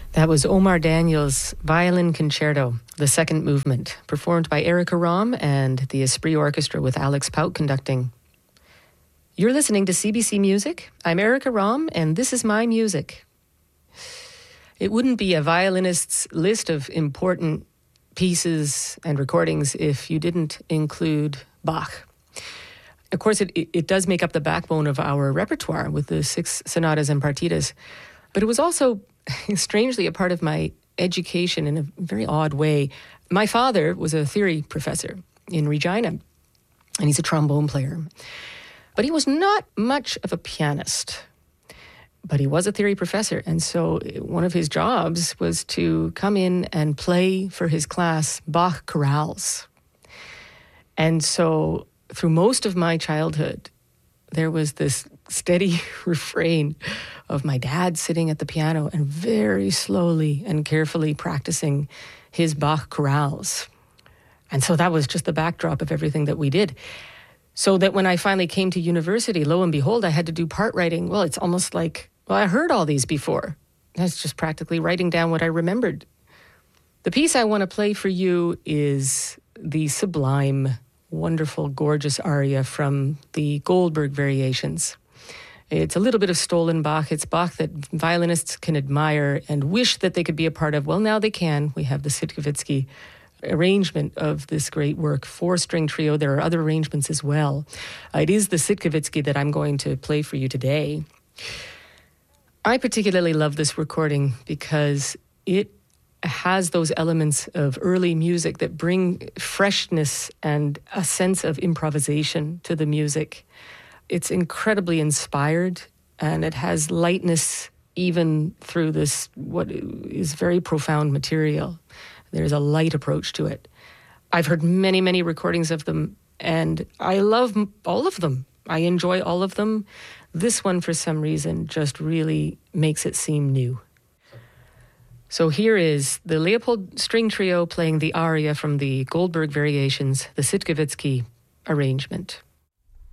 That was Omar Daniels' Violin Concerto, the second movement, performed by Erica Rom and the Esprit Orchestra with Alex Pout conducting. You're listening to CBC Music. I'm Erica Rom, and this is my music. It wouldn't be a violinist's list of important pieces and recordings if you didn't include Bach. Of course, it does make up the backbone of our repertoire with the 6 sonatas and partitas, but it was also strangely a part of my education in a very odd way. My father was a theory professor in Regina, and he's a trombone player. But he was not much of a pianist, but he was a theory professor. And so one of his jobs was to come in and play for his class Bach chorales. And so through most of my childhood, there was this steady refrain of my dad sitting at the piano and very slowly and carefully practicing his Bach chorales. And so that was just the backdrop of everything that we did. So that when I finally came to university, lo and behold, I had to do part writing. Well, it's almost like, I heard all these before. That's just practically writing down what I remembered. The piece I want to play for you is the sublime, wonderful, gorgeous aria from the Goldberg Variations. It's a little bit of stolen Bach. It's Bach that violinists can admire and wish that they could be a part of. Well, now they can. We have the Sitkovitsky arrangement of this great work, 4-string trio. There are other arrangements as well. It is the Sitkovitsky that I'm going to play for you today. I particularly love this recording because it has those elements of early music that bring freshness and a sense of improvisation to the music. It's incredibly inspired, and it has lightness even through this, what is very profound material. There's a light approach to it. I've heard many, many recordings of them, and I love all of them. I enjoy all of them. This one, for some reason, just really makes it seem new. So here is the Leopold String Trio playing the aria from the Goldberg Variations, the Sitkovitsky arrangement.